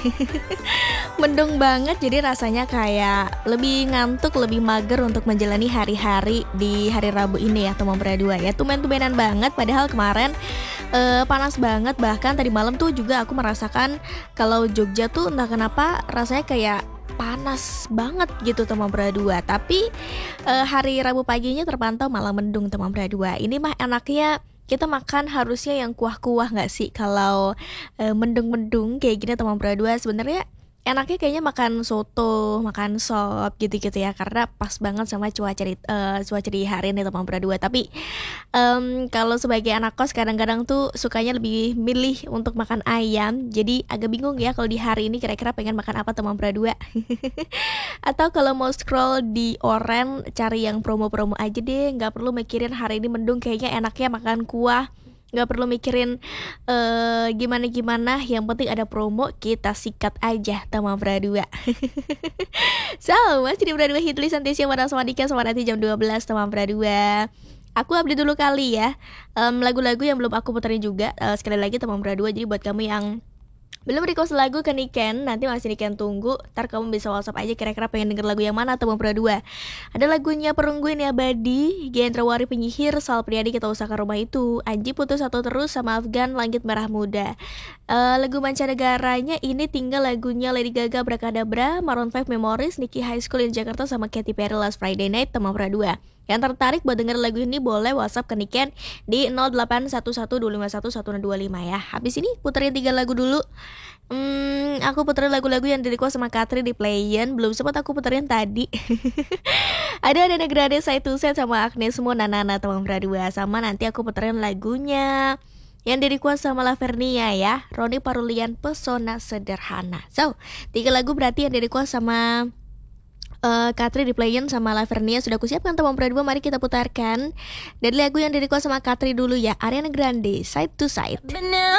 Mendung banget, jadi rasanya kayak lebih ngantuk, lebih mager untuk menjalani hari-hari di hari Rabu ini ya teman berdua ya. Tumben-tumbenan banget padahal kemarin panas banget, bahkan tadi malam tuh juga aku merasakan kalau Jogja tuh entah kenapa rasanya kayak panas banget gitu teman berdua. Tapi hari Rabu paginya terpantau malah mendung teman berdua. Ini mah enaknya kita makan harusnya yang kuah-kuah nggak sih kalau mendung-mendung kayak gini teman berdua. Sebenarnya enaknya kayaknya makan soto, makan sop gitu-gitu ya, karena pas banget sama cuaca di hari ini teman berdua. Tapi kalau sebagai anak kos kadang-kadang tuh sukanya lebih milih untuk makan ayam. Jadi agak bingung ya kalau di hari ini kira-kira pengen makan apa teman berdua. Atau kalau mau scroll di oren cari yang promo-promo aja deh, nggak perlu mikirin hari ini mendung, kayaknya enaknya makan kuah, nggak perlu mikirin gimana-gimana, yang penting ada promo kita sikat aja teman berdua. So, masih di Berdua Hitli Santisya bareng sama Dika sama nanti jam 12 teman berdua. Aku update dulu kali ya lagu-lagu yang belum aku puterin juga. Sekali lagi teman berdua, jadi buat kamu yang belum request lagu ke Niken, nanti masih Niken tunggu. Ntar kamu bisa WhatsApp aja kira-kira pengen denger lagu yang mana teman berdua. Ada lagunya Perungguin Ya Badi, Gendrawari Penyihir, Sal Priadi Kita Usahakan Rumah Itu, Anji Putus Satu Terus, sama Afgan Langit Merah Muda. Lagu mancanegaranya ini tinggal lagunya Lady Gaga Brakadabra, Maroon 5 Memories, Nicky High School in Jakarta, sama Katy Perry Last Friday Night teman berdua. Yang tertarik buat denger lagu ini boleh WhatsApp ke Niken di 0811251125 ya. Habis ini puterin 3 lagu dulu. Aku puterin lagu-lagu yang di-request sama Katri di playin. Belum sempat aku puterin tadi. Ada Negrade Side to Side sama Agnes Mo Nanana teman berdua. Sama nanti aku puterin lagunya yang di-request sama Lavernia ya, Roni Parulian Pesona Sederhana. So, 3 lagu berarti yang di-request sama Katri di playin sama Lavernia sudah kusiapkan teman berdua. Mari kita putarkan dari lagu yang di-request sama Katri dulu ya, Ariana Grande Side to Side.